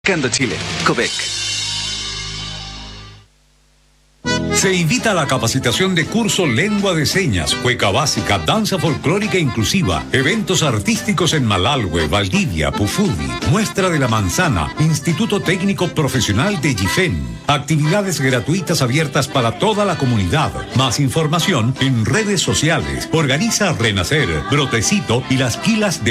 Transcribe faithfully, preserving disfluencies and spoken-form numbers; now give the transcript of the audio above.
Cando Chile, Copec. Se invita a la capacitación de curso Lengua de Señas, Cueca Básica, Danza Folclórica Inclusiva, eventos artísticos en Malalhue, Valdivia, Pufudi, Muestra de la Manzana, Instituto Técnico Profesional de Gifén. Actividades gratuitas abiertas para toda la comunidad. Más información en redes sociales. Organiza Renacer, Brotecito y las Quilas de